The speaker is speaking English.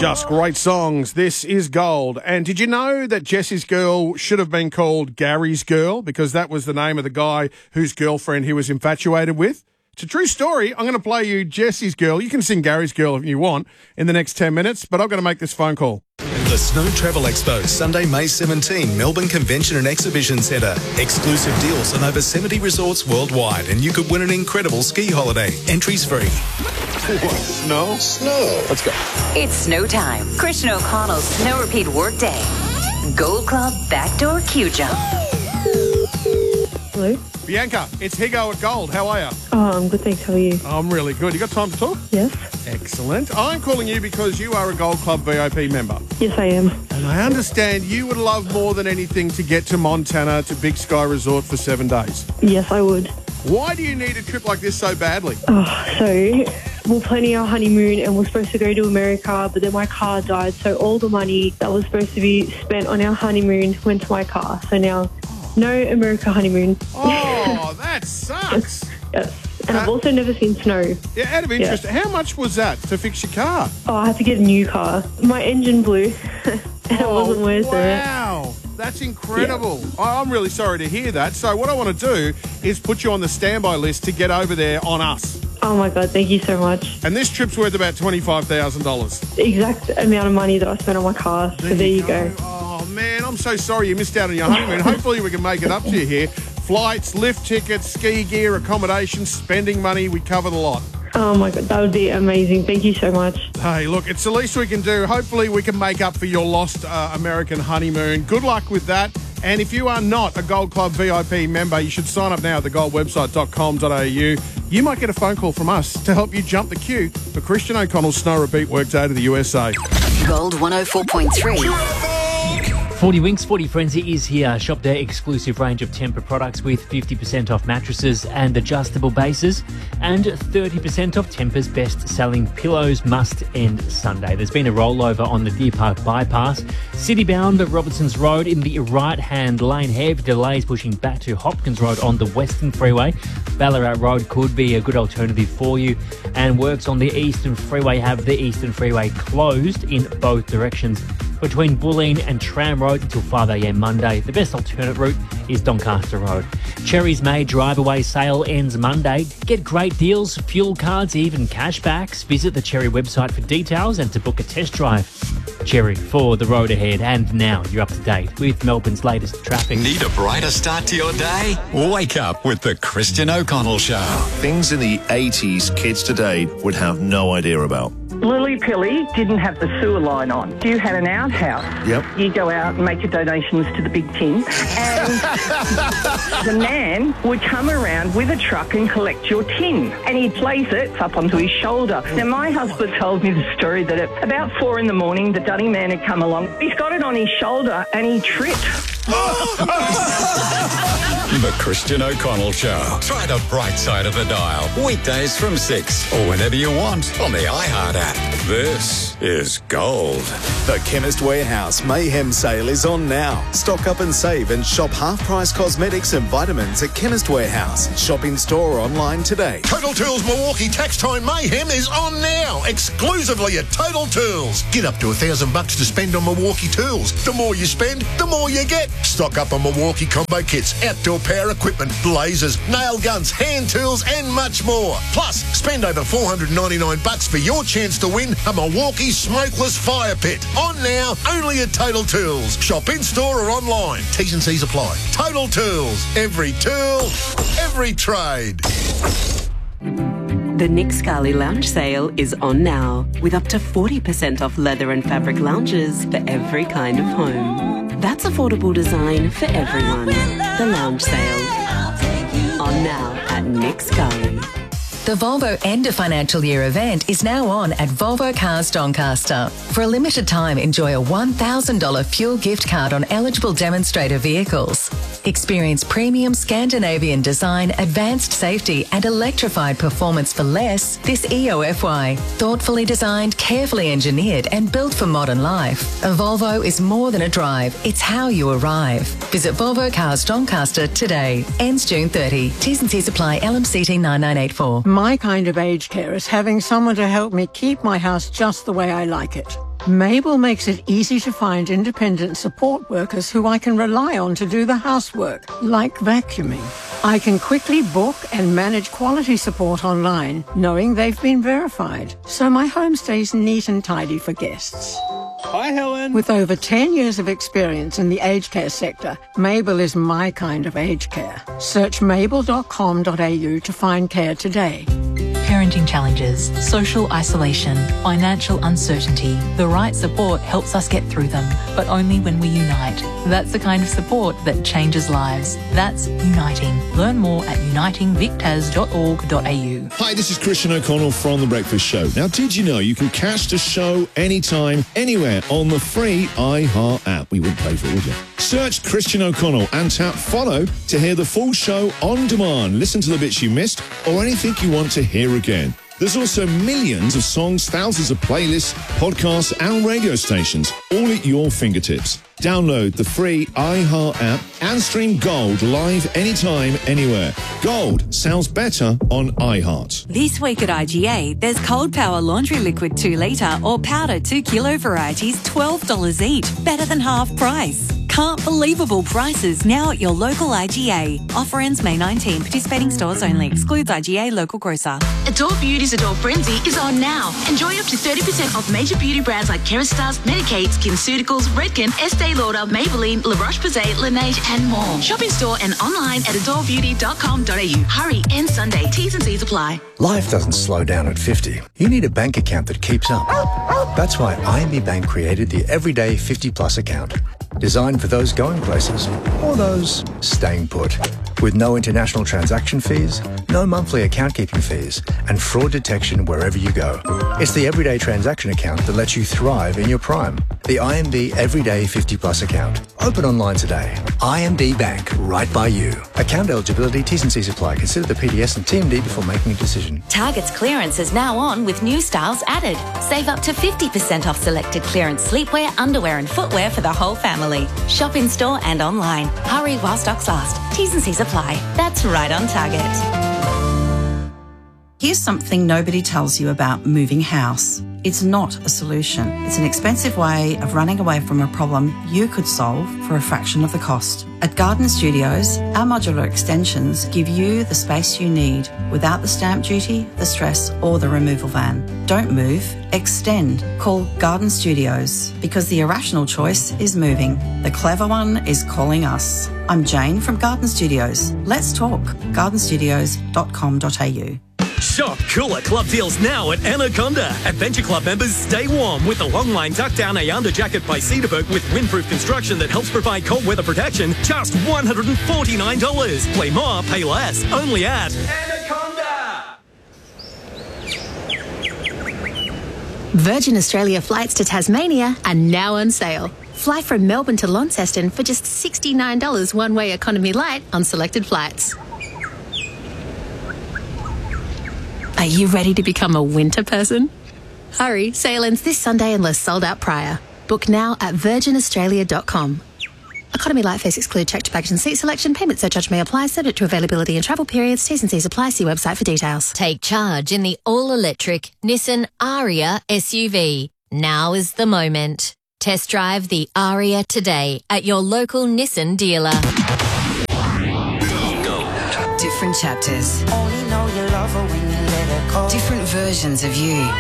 Just great songs. This is gold. And did you know that Jesse's girl should have been called Gary's girl because that was the name of the guy whose girlfriend he was infatuated with? It's a true story. I'm going to play you Jesse's girl. You can sing Gary's girl if you want in the next 10 minutes, but I've got to make this phone call. The Snow Travel Expo, Sunday, May 17, Melbourne Convention and Exhibition Centre. Exclusive deals on over 70 resorts worldwide, and you could win an incredible ski holiday. Entries free. What? Snow? Snow. Let's go. It's snow time. Christian O'Connell's Snow Repeat Workday. Gold Club Backdoor Q-Jump. Hello? Bianca, it's Higo at Gold. How are you? Oh, I'm good, thanks. How are you? I'm really good. You got time to talk? Yes. Excellent. I'm calling you because you are a Gold Club VIP member. Yes, I am. And I understand you would love more than anything to get to Montana to Big Sky Resort for 7 days. Yes, I would. Why do you need a trip like this so badly? So we're planning our honeymoon and we're supposed to go to America, but then my car died. So all the money that was supposed to be spent on our honeymoon went to my car. So now, no America honeymoon. Oh, that sucks. Yes. And I've also never seen snow. Yeah, out of interest, how much was that to fix your car? Oh, I had to get a new car. My engine blew and it wasn't worth it. Wow. That's incredible. Yeah. I'm really sorry to hear that. So what I want to do is put you on the standby list to get over there on us. Oh, my God. Thank you so much. And this trip's worth about $25,000. The exact amount of money that I spent on my car. So there you go. Oh, man, I'm so sorry you missed out on your honeymoon. Hopefully we can make it up to you here. Flights, lift tickets, ski gear, accommodation, spending money. We cover the lot. Oh, my God. That would be amazing. Thank you so much. Hey, look, it's the least we can do. Hopefully we can make up for your lost American honeymoon. Good luck with that. And if you are not a Gold Club VIP member, you should sign up now at thegoldwebsite.com.au. You might get a phone call from us to help you jump the queue for Christian O'Connell's Snow Repeat Workday to the USA. Gold 104.3. 40 Winks, 40 Frenzy is here. Shop their exclusive range of Tempur products with 50% off mattresses and adjustable bases and 30% off Tempur's best-selling pillows. Must end Sunday. There's been a rollover on the Deer Park bypass. City-bound Robertson's Road in the right-hand lane. Heavy delays pushing back to Hopkins Road on the Western Freeway. Ballarat Road could be a good alternative for you. And works on the Eastern Freeway have the Eastern Freeway closed in both directions between Bulleen and Tram Road until 5 a.m. Monday. The best alternate route is Doncaster Road. Cherry's May drive-away sale ends Monday. Get great deals, fuel cards, even cashbacks. Visit the Cherry website for details and to book a test drive. Cherry, for the road ahead. And now you're up to date with Melbourne's latest traffic. Need a brighter start to your day? Wake up with the Christian O'Connell Show. Things in the 80s kids today would have no idea about. Lily Pilly didn't have the sewer line on. You had an outhouse. Yep. You go out and make your donations to the big tin. And the man would come around with a truck and collect your tin. And he'd place it up onto his shoulder. Now, my husband told me the story that at about 4 a.m, the dunny man had come along. He's got it on his shoulder and he tripped. The Christian O'Connell Show. Try the bright side of the dial. Weekdays from 6 or whenever you want on the iHeart app. This is Gold. The Chemist Warehouse Mayhem sale is on now. Stock up and save and shop half-price cosmetics and vitamins at Chemist Warehouse. Shop in store or online today. Total Tools Milwaukee Tax Time Mayhem is on now, exclusively at Total Tools. Get up to $1,000 to spend on Milwaukee tools. The more you spend, the more you get. Stock up on Milwaukee combo kits, outdoor power equipment, lasers, nail guns, hand tools, and much more. Plus, spend over $499 for your chance to win a Milwaukee smokeless fire pit. On now, only at Total Tools. Shop in store or online. T's and C's apply. Total Tools. Every tool, every trade. The Nick Scali Lounge sale is on now, with up to 40% off leather and fabric lounges for every kind of home. That's affordable design for everyone. The Lounge sale. On now at Nick Scali. The Volvo End of Financial Year event is now on at Volvo Cars Doncaster. For a limited time, enjoy a $1,000 fuel gift card on eligible demonstrator vehicles. Experience premium Scandinavian design, advanced safety and electrified performance for less this EOFY. Thoughtfully designed, carefully engineered and built for modern life. A Volvo is more than a drive, it's how you arrive. Visit Volvo Cars Doncaster today. Ends June 30. T's and C's apply. LMCT 9984. My kind of aged care is having someone to help me keep my house just the way I like it. Mabel makes it easy to find independent support workers who I can rely on to do the housework, like vacuuming. I can quickly book and manage quality support online, knowing they've been verified, so my home stays neat and tidy for guests. Hi, Helen. With over 10 years of experience in the aged care sector, Mabel is my kind of aged care. Search mabel.com.au to find care today. Parenting challenges, social isolation, financial uncertainty. The right support helps us get through them, but only when we unite. That's the kind of support that changes lives. That's uniting. Learn more at unitingvictas.org.au. Hi, this is Christian O'Connell from The Breakfast Show. Now, did you know you can catch the show anytime, anywhere on the free iHeart app? We wouldn't pay for it, would you? Search Christian O'Connell and tap follow to hear the full show on demand. Listen to the bits you missed or anything you want to hear again. There's also millions of songs, thousands of playlists, podcasts and radio stations, all at your fingertips. Download the free iHeart app and stream Gold live anytime, anywhere. Gold sounds better on iHeart. This week at IGA, there's Cold Power Laundry Liquid 2 litre or powder 2 kilo varieties, $12 each, better than half price. Can't believable prices now at your local IGA. Offer ends May 19. Participating stores only. Excludes IGA local grocer. Adore Beauty's Adore Frenzy is on now. Enjoy up to 30% off major beauty brands like Kerastase, Medicaid, SkinCeuticals, Redken, Estee Lauder, Maybelline, La Roche-Posay, Laneige and more. Shop in store and online at adorebeauty.com.au. Hurry, end Sunday. T's and C's apply. Life doesn't slow down at 50. You need a bank account that keeps up. That's why IMB Bank created the Everyday 50 Plus account. Designed for those going places or those staying put. With no international transaction fees, no monthly account keeping fees, and fraud detection wherever you go. It's the everyday transaction account that lets you thrive in your prime. The IMB Everyday 50 Plus account. Open online today. IMB Bank, right by you. Account eligibility, T's and C's apply. Consider the PDS and TMD before making a decision. Target's clearance is now on with new styles added. Save up to 50% off selected clearance sleepwear, underwear and footwear for the whole family. Shop in store and online. Hurry while stocks last. T's and C's apply. That's right on Target. Here's something nobody tells you about moving house. It's not a solution. It's an expensive way of running away from a problem you could solve for a fraction of the cost. At Garden Studios, our modular extensions give you the space you need without the stamp duty, the stress, or the removal van. Don't move, extend. Call Garden Studios because the irrational choice is moving. The clever one is calling us. I'm Jane from Garden Studios. Let's talk. gardenstudios.com.au. Shop cooler club deals now at Anaconda. Adventure Club members stay warm with the Longline Duck Down A Jacket by Cedarburg with windproof construction that helps provide cold weather protection. Just $149. Play more, pay less. Only at Anaconda. Virgin Australia flights to Tasmania are now on sale. Fly from Melbourne to Launceston for just $69 one-way economy light on selected flights. Are you ready to become a winter person? Hurry, sale ends this Sunday unless sold out prior. Book now at virginaustralia.com. Economy light fares exclude checked baggage and seat selection. Payment surcharge may apply, subject to availability and travel periods. T's and C's apply. See website for details. Take charge in the all-electric Nissan Ariya SUV. Now is the moment. Test drive the Ariya today at your local Nissan dealer. Different chapters. Only know you love her when you let her go. Different versions of you.